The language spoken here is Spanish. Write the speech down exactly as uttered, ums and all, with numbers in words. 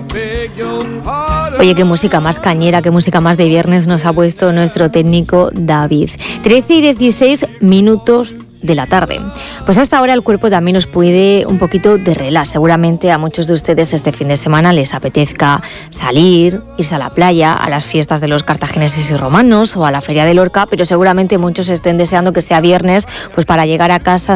Oye, qué música más cañera, qué música más de viernes nos ha puesto nuestro técnico David. trece y dieciséis minutos de la tarde. Pues hasta ahora el cuerpo también nos pide un poquito de relax. Seguramente a muchos de ustedes este fin de semana les apetezca salir, irse a la playa, a las fiestas de los cartagineses y romanos o a la Feria de Lorca, pero seguramente muchos estén deseando que sea viernes pues para llegar a casa